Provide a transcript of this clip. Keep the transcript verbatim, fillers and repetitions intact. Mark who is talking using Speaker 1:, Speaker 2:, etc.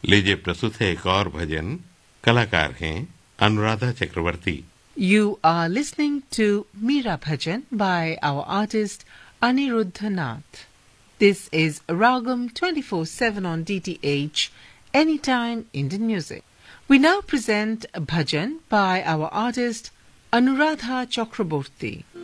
Speaker 1: लीजिए प्रस्तुत है एक और भजन। कलाकार हैं अनुराधा चक्रवर्ती।
Speaker 2: You are listening to Meera Bhajan by our artist Aniruddha Nath. This is Ragam twenty-four seven on D T H, Anytime Indian Music. We now present Bhajan by our artist Anuradha Chakraborty.